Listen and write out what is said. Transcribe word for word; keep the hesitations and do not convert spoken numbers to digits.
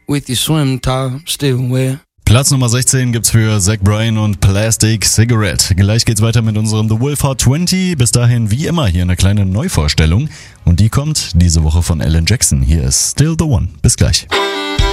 with your swim top still wet. Platz Nummer sechzehn gibt's für Zach Bryan und Plastic Cigarette. Gleich geht's weiter mit unserem The Wolf Hot zwanzig. Bis dahin wie immer hier eine kleine Neuvorstellung. Und die kommt diese Woche von Alan Jackson. Hier ist Still the One. Bis gleich.